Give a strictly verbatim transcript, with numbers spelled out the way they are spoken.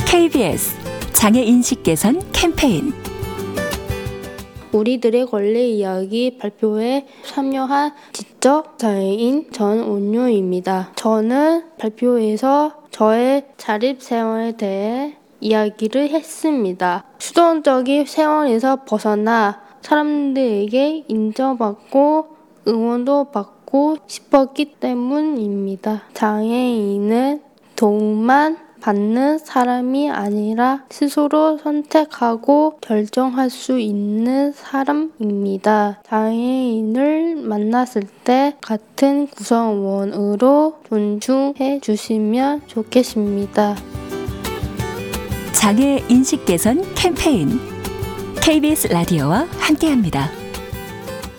케이비에스 장애인식 개선 캠페인 우리들의 권리 이야기 발표에 참여한 지적 장애인 전온유입니다. 저는 발표에서 저의 자립생활에 대해 이야기를 했습니다. 수동적인 생활에서 벗어나 사람들에게 인정받고 응원도 받고 싶었기 때문입니다. 장애인은 도움만 받는 사람이 아니라 스스로 선택하고 결정할 수 있는 사람입니다. 장애인을 만났을 때 같은 구성원으로 존중해 주시면 좋겠습니다. 장애인식 개선 캠페인 케이비에스 라디오와 함께합니다.